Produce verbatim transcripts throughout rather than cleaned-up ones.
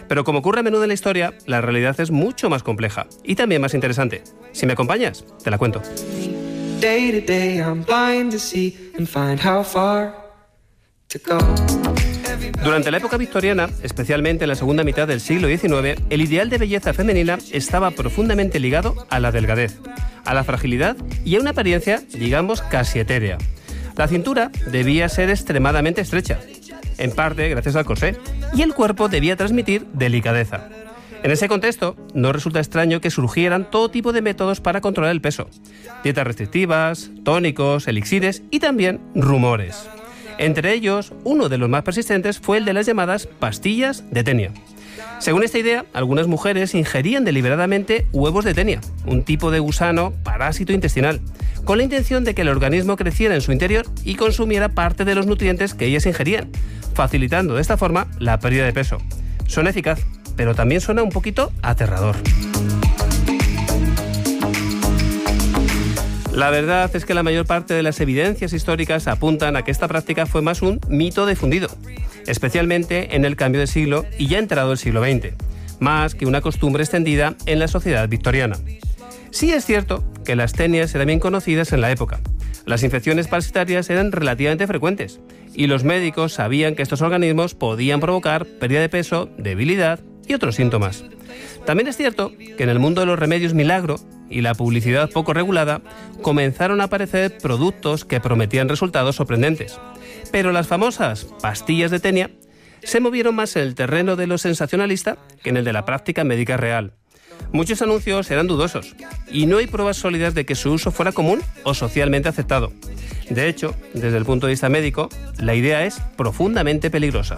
Pero como ocurre a menudo en la historia, la realidad es mucho más compleja y también más interesante. Si me acompañas, te la cuento. Day to day, I'm blind to see and find how far to go. Durante la época victoriana, especialmente en la segunda mitad del siglo diecinueve, el ideal de belleza femenina estaba profundamente ligado a la delgadez, a la fragilidad y a una apariencia, digamos, casi etérea. La cintura debía ser extremadamente estrecha, en parte gracias al corsé, y el cuerpo debía transmitir delicadeza. En ese contexto, no resulta extraño que surgieran todo tipo de métodos para controlar el peso: dietas restrictivas, tónicos, elixires y también rumores. Entre ellos, uno de los más persistentes fue el de las llamadas pastillas de tenia. Según esta idea, algunas mujeres ingerían deliberadamente huevos de tenia, un tipo de gusano parásito intestinal, con la intención de que el organismo creciera en su interior y consumiera parte de los nutrientes que ellas ingerían, facilitando de esta forma la pérdida de peso. Suena eficaz, pero también suena un poquito aterrador. La verdad es que la mayor parte de las evidencias históricas apuntan a que esta práctica fue más un mito difundido, especialmente en el cambio de siglo y ya entrado el siglo veinte, más que una costumbre extendida en la sociedad victoriana. Sí es cierto que las tenias eran bien conocidas en la época. Las infecciones parasitarias eran relativamente frecuentes y los médicos sabían que estos organismos podían provocar pérdida de peso, debilidad y otros síntomas. También es cierto que en el mundo de los remedios milagro y la publicidad poco regulada comenzaron a aparecer productos que prometían resultados sorprendentes. Pero las famosas pastillas de tenia se movieron más en el terreno de lo sensacionalista que en el de la práctica médica real. Muchos anuncios eran dudosos y no hay pruebas sólidas de que su uso fuera común o socialmente aceptado. De hecho, desde el punto de vista médico, la idea es profundamente peligrosa.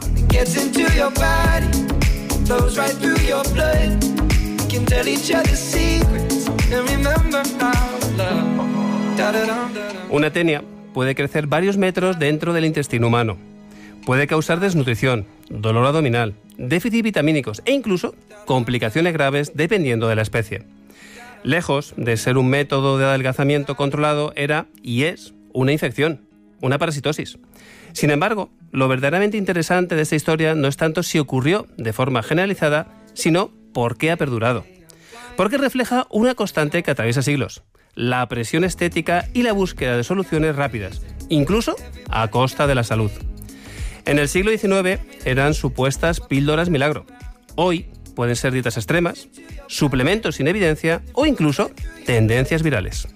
Una tenia puede crecer varios metros dentro del intestino humano. Puede causar desnutrición, dolor abdominal, déficit vitamínicos e incluso complicaciones graves dependiendo de la especie. Lejos de ser un método de adelgazamiento controlado, era y es una infección, una parasitosis. Sin embargo, lo verdaderamente interesante de esta historia no es tanto si ocurrió de forma generalizada, sino por qué ha perdurado. Porque refleja una constante que atraviesa siglos: la presión estética y la búsqueda de soluciones rápidas, incluso a costa de la salud. En el siglo diecinueve eran supuestas píldoras milagro. Hoy pueden ser dietas extremas, suplementos sin evidencia o incluso tendencias virales.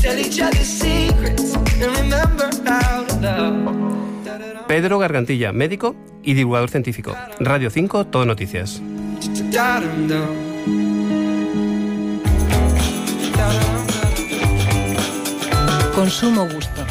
Pedro Gargantilla, médico y divulgador científico. Radio cinco, Todo Noticias. Consumo gusto.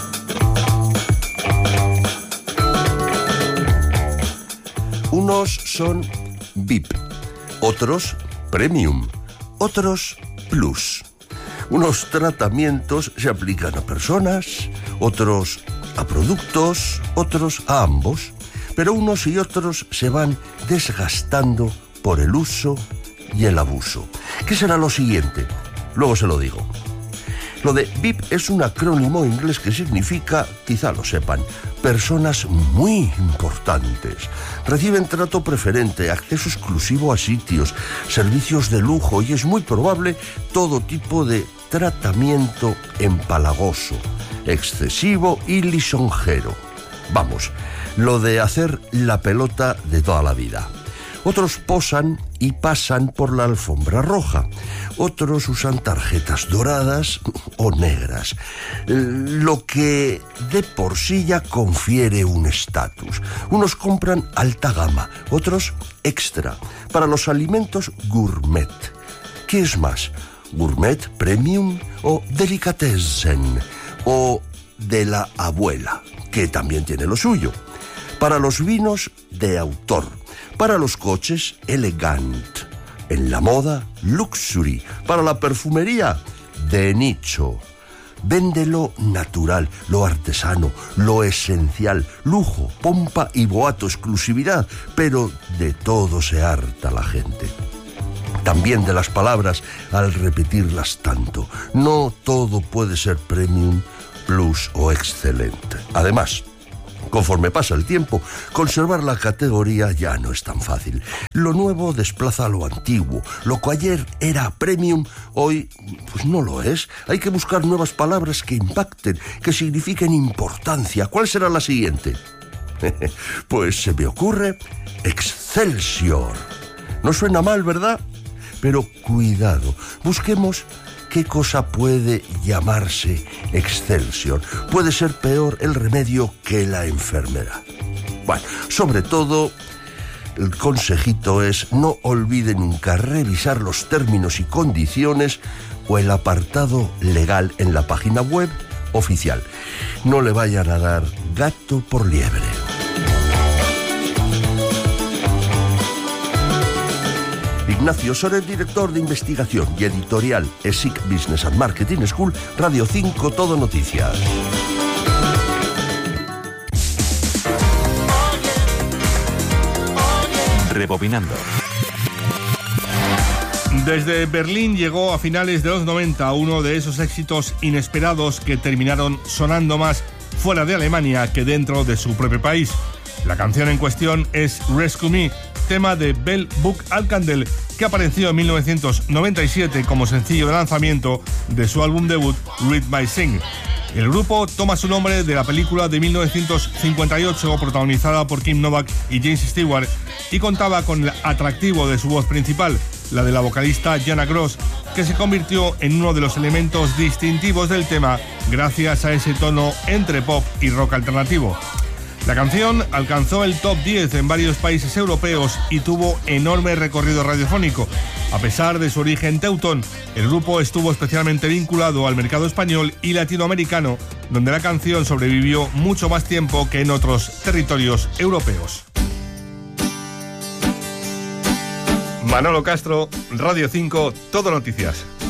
Unos son V I P, otros Premium, otros Plus. Unos tratamientos se aplican a personas, otros a productos, otros a ambos, pero unos y otros se van desgastando por el uso y el abuso. ¿Qué será lo siguiente? Luego se lo digo. Lo de V I P es un acrónimo inglés que significa, quizá lo sepan, personas muy importantes. Reciben trato preferente, acceso exclusivo a sitios, servicios de lujo y es muy probable todo tipo de tratamiento empalagoso, excesivo y lisonjero. Vamos, lo de hacer la pelota de toda la vida. Otros posan y pasan por la alfombra roja. Otros usan tarjetas doradas o negras, lo que de por sí ya confiere un estatus. Unos compran alta gama, otros extra, para los alimentos gourmet. ¿Qué es más? ¿Gourmet, premium o delicatessen? O de la abuela, que también tiene lo suyo. Para los vinos, de autor. Para los coches, elegant. En la moda, luxury. Para la perfumería, de nicho. Vende lo natural, lo artesano, lo esencial, lujo, pompa y boato, exclusividad, pero de todo se harta la gente. También de las palabras al repetirlas tanto. No todo puede ser premium, plus o excelente. Además, Conforme pasa el tiempo, conservar la categoría ya no es tan fácil. Lo nuevo desplaza a lo antiguo. Lo que ayer era premium, hoy pues no lo es. Hay que buscar nuevas palabras que impacten, que signifiquen importancia. ¿Cuál será la siguiente? Pues se me ocurre Excelsior. No suena mal, ¿verdad? Pero cuidado, busquemos qué cosa puede llamarse Excelsior. Puede ser peor el remedio que la enfermedad. Bueno, sobre todo, el consejito es no olvide nunca revisar los términos y condiciones o el apartado legal en la página web oficial. No le vayan a dar gato por liebre. Ignacio Soler, director de investigación y editorial E S I C Business and Marketing School, Radio cinco, Todo Noticias. Rebobinando. Desde Berlín llegó a finales de los noventa uno de esos éxitos inesperados que terminaron sonando más fuera de Alemania que dentro de su propio país. La canción en cuestión es Rescue Me, tema de Bell Buck Alcandel, que apareció en mil novecientos noventa y siete como sencillo de lanzamiento de su álbum debut Read My Sing. El grupo toma su nombre de la película de mil novecientos cincuenta y ocho protagonizada por Kim Novak y James Stewart y contaba con el atractivo de su voz principal, la de la vocalista Jana Gross, que se convirtió en uno de los elementos distintivos del tema gracias a ese tono entre pop y rock alternativo. La canción alcanzó el top diez en varios países europeos y tuvo enorme recorrido radiofónico. A pesar de su origen teutón, el grupo estuvo especialmente vinculado al mercado español y latinoamericano, donde la canción sobrevivió mucho más tiempo que en otros territorios europeos. Manolo Castro, Radio cinco, Todo Noticias.